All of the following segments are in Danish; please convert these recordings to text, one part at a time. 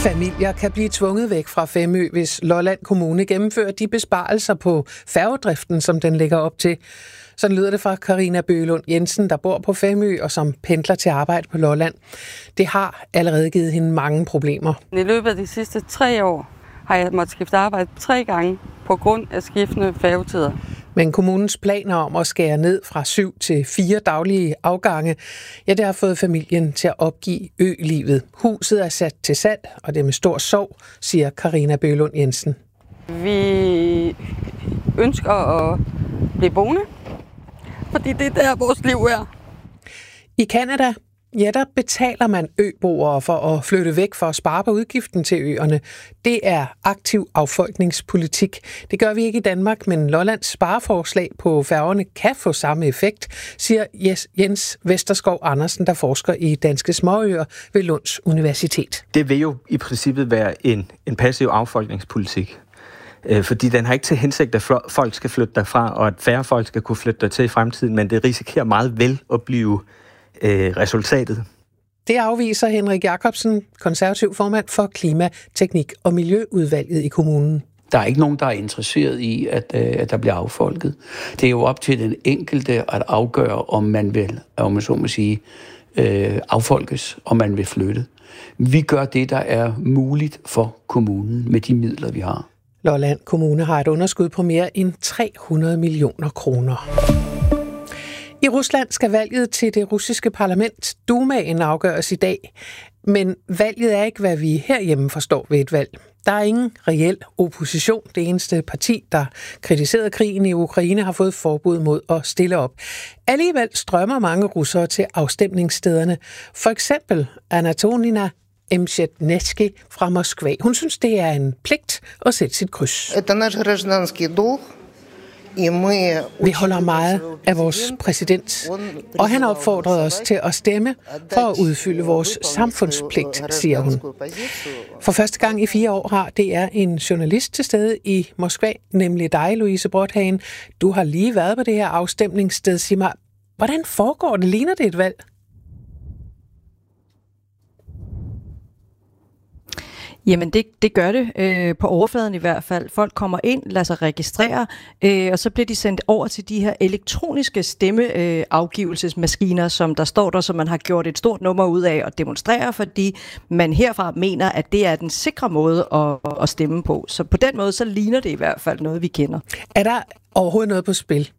Familier kan blive tvunget væk fra Femø, hvis Lolland Kommune gennemfører de besparelser på færgedriften, som den lægger op til. Sådan lyder det fra Carina Bøgelund Jensen, der bor på Femø og som pendler til arbejde på Lolland. Det har allerede givet hende mange problemer. I løbet af de sidste 3 år har jeg måttet skifte arbejde 3 gange på grund af skiftende færgetider. Men kommunens planer om at skære ned fra 7 til 4 daglige afgange, ja, det har fået familien til at opgive ølivet. Huset er sat til salg, og det er med stor sorg, siger Carina Bøgelund Jensen. Vi ønsker at blive boende, fordi det er der, vores liv er. I Canada, ja, der betaler man øboere for at flytte væk for at spare på udgiften til øerne. Det er aktiv affolkningspolitik. Det gør vi ikke i Danmark, men Lollands spareforslag på færgerne kan få samme effekt, siger Jens Vesterskov Andersen, der forsker i Danske Småøer ved Lunds Universitet. Det vil jo i princippet være en passiv affolkningspolitik. Fordi den har ikke til hensigt, at folk skal flytte derfra, og at færre folk skal kunne flytte dertil i fremtiden, men det risikerer meget vel at blive resultatet. Det afviser Henrik Jacobsen, konservativ formand for Klima-, Teknik- og Miljøudvalget i kommunen. Der er ikke nogen, der er interesseret i, at der bliver affolket. Det er jo op til den enkelte at afgøre, om man vil, om man så må sige, affolkes, om man vil flytte. Vi gør det, der er muligt for kommunen med de midler, vi har. Lolland Kommune har et underskud på mere end 300 millioner kroner. I Rusland skal valget til det russiske parlament, Dumaen, afgøres i dag. Men valget er ikke, hvad vi herhjemme forstår ved et valg. Der er ingen reel opposition. Det eneste parti, der kritiserede krigen i Ukraine, har fået forbud mod at stille op. Alligevel strømmer mange russere til afstemningsstederne. For eksempel Anatolina Msjetnetsky fra Moskva. Hun synes, det er en pligt at sætte sit kryds. Vi holder meget af vores præsident, og han opfordrede os til at stemme for at udfylde vores samfundspligt, siger hun. For første gang i 4 år har DR en journalist til stede i Moskva, nemlig dig, Louise Brodhagen. Du har lige været på det her afstemningssted. Sig mig, hvordan foregår det? Ligner det et valg? Jamen det gør det, på overfladen i hvert fald. Folk kommer ind, lader sig registrere, og så bliver de sendt over til de her elektroniske stemmeafgivelsesmaskiner, som der står der, som man har gjort et stort nummer ud af at demonstrere, fordi man herfra mener, at det er den sikre måde at stemme på. Så på den måde, så ligner det i hvert fald noget, vi kender. Er der overhovedet noget på spil?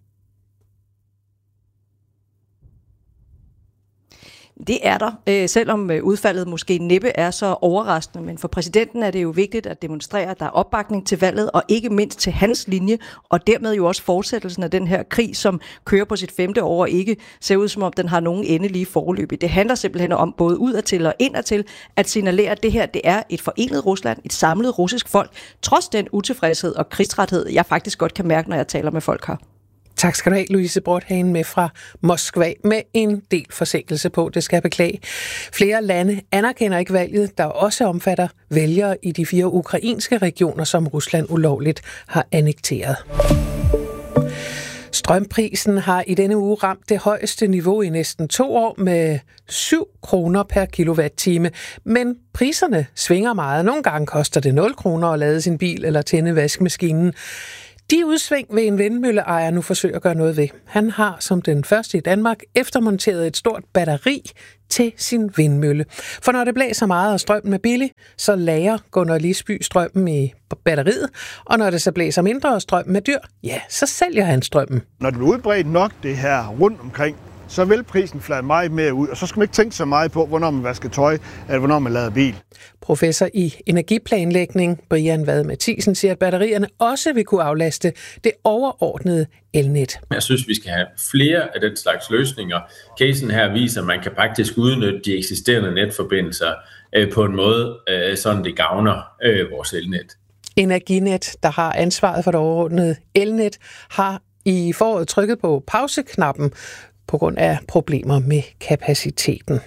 Det er der, selvom udfaldet måske næppe er så overraskende, men for præsidenten er det jo vigtigt at demonstrere, at der er opbakning til valget, og ikke mindst til hans linje, og dermed jo også fortsættelsen af den her krig, som kører på sit 5. år, og ikke ser ud som om den har nogen endelige forløb. Det handler simpelthen om både udadtil og indadtil at signalere, at det her det er et forenet Rusland, et samlet russisk folk, trods den utilfredshed og krigstræthed, jeg faktisk godt kan mærke, når jeg taler med folk her. Tak skal du have, Louise Brodhagen, med fra Moskva med en del forsinkelse på, det skal jeg beklage. Flere lande anerkender ikke valget, der også omfatter vælgere i de 4 ukrainske regioner, som Rusland ulovligt har annekteret. Strømprisen har i denne uge ramt det højeste niveau i næsten 2 år med 7 kroner per kilowatt-time. Men priserne svinger meget. Nogle gange koster det 0 kroner at lade sin bil eller tænde vaskemaskinen. De udsving vil en vindmølleejer nu forsøge at gøre noget ved. Han har som den første i Danmark eftermonteret et stort batteri til sin vindmølle. For når det blæser meget og strømmen er billig, så lagrer Gunnar Lisby strømmen i batteriet, og når det så blæser mindre og strømmen er dyr, ja, så sælger han strømmen. Når det er udbredt nok det her rundt omkring, så vil prisen flade meget mere ud, og så skal man ikke tænke så meget på, hvornår man vasker tøj, eller hvornår man lader bil. Professor i energiplanlægning, Brian Vad Mathisen, siger, at batterierne også vil kunne aflaste det overordnede elnet. Jeg synes, vi skal have flere af den slags løsninger. Casen her viser, at man kan faktisk udnytte de eksisterende netforbindelser på en måde, sådan det gavner vores elnet. Energinet, der har ansvaret for det overordnede elnet, har i foråret trykket på pauseknappen på grund af problemer med kapaciteten.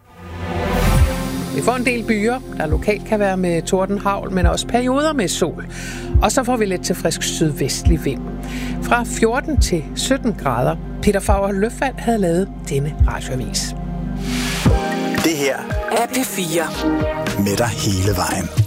Vi får en del byer, der lokalt kan være med tordenhavl, men også perioder med sol. Og så får vi lidt til frisk sydvestlig vind. Fra 14 til 17 grader. Peter Fauer Løfald havde lavet denne radioavis. Det her er P4. Med dig hele vejen.